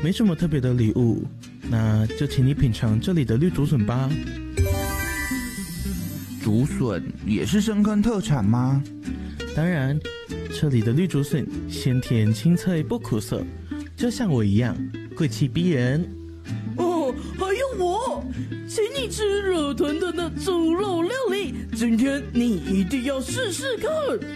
没什么特别的礼物，那就请你品尝这里的绿竹笋吧。 竹笋也是深坑特产吗？ 当然，这里的绿竹笋鲜甜清脆不苦涩，就像我一样贵气逼人。 哦，还有我，请你吃热腾腾的猪肉料理，今天你一定要试试看。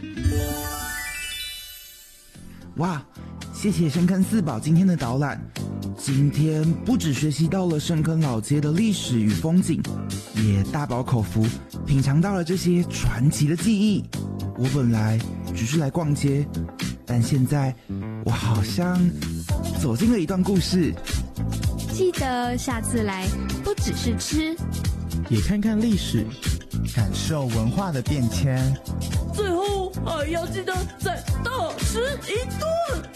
哇，谢谢深坑四宝今天的导览。今天不只学习到了深坑老街的历史与风景，也大饱口福，品尝到了这些传奇的记忆。我本来只是来逛街，但现在我好像走进了一段故事。 记得下次来，不只是吃， 也看看历史， 感受文化的变迁。 最后还要记得再大吃一顿。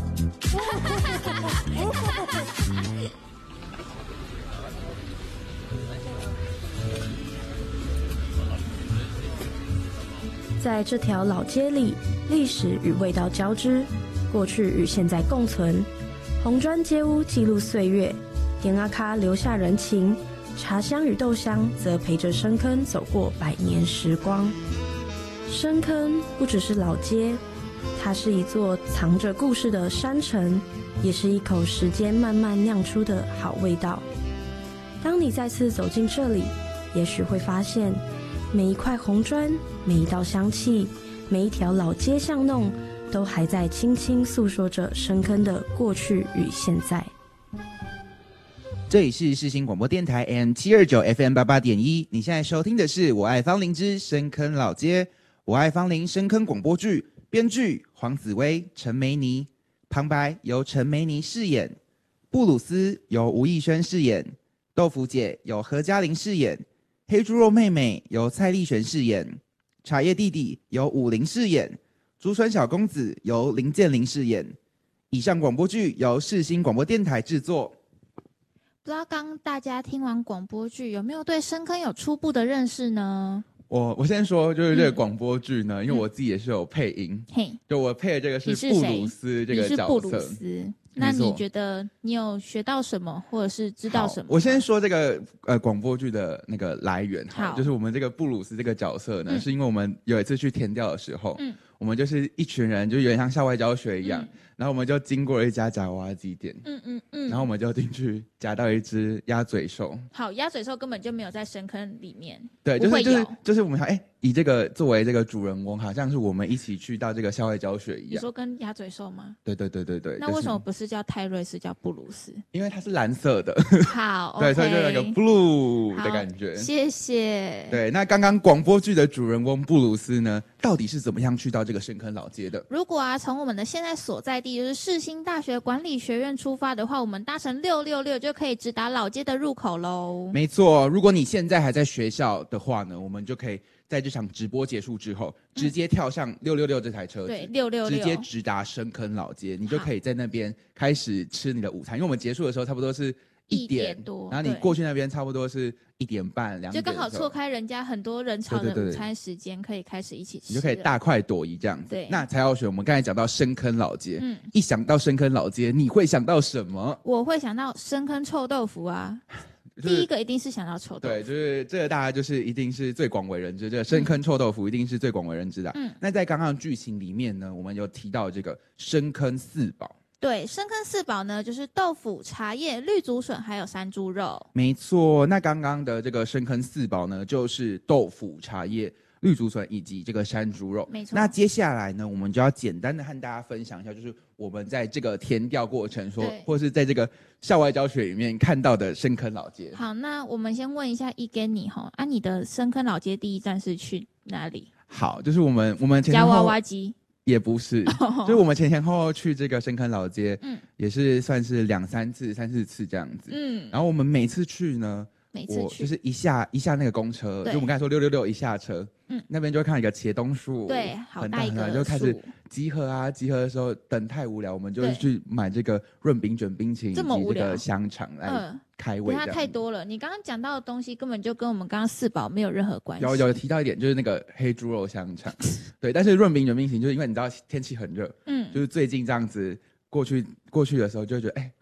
在这条老街里，历史与味道交织，过去与现在共存。红砖街屋记录岁月，点阿卡留下人情，茶香与豆香则陪着深坑走过100年时光。深坑不只是老街，它是一座藏着故事的山城，也是一口时间慢慢酿出的好味道。当你再次走进这里，也许会发现每一块红砖，每一道香气，每一条老街巷弄，都还在轻轻诉说着深坑的过去与现在。 这里是世新广播电台 AM729 FM88.1，你现在收听的是我爱芳邻之深坑老街。我爱芳邻深坑广播剧，编剧黄子薇、陈梅妮，旁白由陈梅妮饰演，布鲁斯由吴艺轩饰演，豆腐姐由何嘉玲饰演，黑猪肉妹妹由蔡丽璇饰演，茶叶弟弟由武林饰演，竹笋小公子由林建林饰演。以上广播剧由世新广播电台制作。 不知道刚大家听完广播剧有没有对深坑有初步的认识呢？ 我先说，就是这个广播剧呢，因为我自己也是有配音，就我配的这个是布鲁斯这个角色。 你是布鲁斯，那你觉得你有学到什么，或者是知道什么？ 我先说这个广播剧的那个来源，就是我们这个布鲁斯这个角色呢，是因为我们有一次去田调的时候，我们就是一群人，就有点像校外教学一样。然后我们就经过了一家夹娃娃机店，然后我们就进去夹到一只鸭嘴兽。 好，鸭嘴兽根本就没有在深坑里面， 对，就是我们想，以这个作为这个主人翁，好像是我们一起去到这个校外教学一样。 你说跟鸭嘴兽吗？ 对。 那为什么不是叫泰瑞斯，叫布鲁斯？ 因为它是蓝色的。 好， 对，所以就有一个 blue 的感觉。 谢谢。 对，那刚刚广播剧的主人翁布鲁斯呢，到底是怎么样去到这个深坑老街的？ 如果从我们的现在所在地就是世新大学管理学院出发的话，我们搭乘666就可以直达老街的入口喽。 没错，如果你现在还在学校的话呢，我们就可以在这场直播结束之后，直接跳上666这台车子， 对，666 直接直达深坑老街，你就可以在那边开始吃你的午餐。因为我们结束的时候差不多是1点多，然后你过去那边差不多是1点半、2点， 就刚好错开人家很多人潮的午餐时间，可以开始一起吃， 你就可以大快朵颐这样子。 对， 那蔡耀璇，我们刚才讲到深坑老街，一想到深坑老街，你会想到什么？ 我会想到深坑臭豆腐啊。第一个一定是想到臭豆腐， 对，就是这个大家就是一定是最广为人知，这个深坑臭豆腐一定是最广为人知的。那在刚刚的剧情里面呢，我们有提到这个深坑四宝。 对，深坑四宝呢，就是豆腐、茶叶、绿竹笋，还有山猪肉。 没错，那刚刚的这个深坑四宝呢，就是豆腐、茶叶、绿竹笋以及这个山猪肉。 没错。 那接下来呢，我们就要简单的和大家分享一下，就是我们在这个田调过程或是在这个校外教学里面看到的深坑老街。 好，那我们先问一下你你的深坑老街第一站是去哪里？ 好，就是我们前夹娃娃机。也不是，就是我们前后去这个深坑老街，也是算是3-4次这样子，然后我们每次去呢，我就是一下那个公车，就我们刚才说666一下车，那边就会看到一个茄冬树， 对，好大一个就开始集合的时候等太无聊，我们就去买这个润饼卷冰淇淋以及这个香肠来开胃。 它太多了，你刚刚讲到的东西根本就跟我们刚刚四宝没有任何关系。 有提到一点，就是那个黑猪肉香肠，对，但是润饼卷冰淇淋就是因为你知道天气很热，就是最近这样子过去的时候就会觉得